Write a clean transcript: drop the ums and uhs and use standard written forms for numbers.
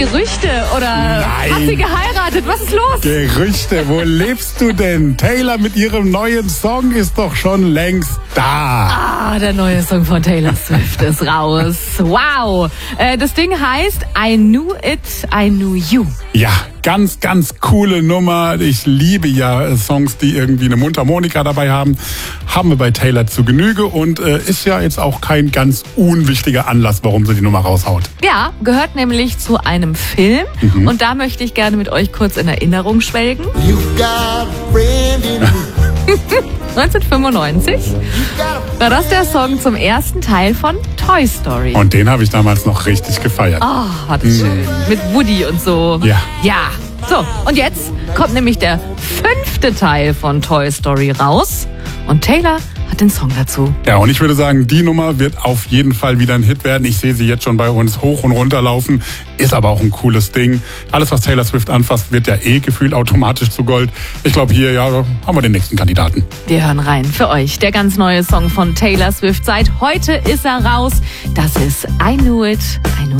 Gerüchte oder Nein. hat sie geheiratet? Was ist los? Gerüchte, wo lebst du denn? Taylor mit ihrem neuen Song ist doch schon längst da. Der neue Song von Taylor Swift ist raus. Wow. Das Ding heißt I Knew It, I Knew You. Ja, ganz, ganz coole Nummer. Ich liebe ja Songs, die irgendwie eine Mundharmonika dabei haben. Haben wir bei Taylor zu Genüge und ist ja jetzt auch kein ganz unwichtiger Anlass, warum sie die Nummer raushaut. Ja, gehört nämlich zu einem Film. Und da möchte ich gerne mit euch kurz in Erinnerung schwelgen. 1995 war das der Song zum ersten Teil von Toy Story. Und den habe ich damals noch richtig gefeiert. Oh, war das schön. Mit Woody und so. Ja. Ja. So, und jetzt kommt nämlich der 5. Teil von Toy Story raus. Und Taylor hat den Song dazu. Ja, und ich würde sagen, die Nummer wird auf jeden Fall wieder ein Hit werden. Ich sehe sie jetzt schon bei uns hoch und runter laufen. Ist aber auch ein cooles Ding. Alles, was Taylor Swift anfasst, wird ja gefühlt automatisch zu Gold. Ich glaube, hier haben wir den nächsten Kandidaten. Wir hören rein für euch. Der ganz neue Song von Taylor Swift. Seit heute ist er raus. Das ist I Knew It, I Knew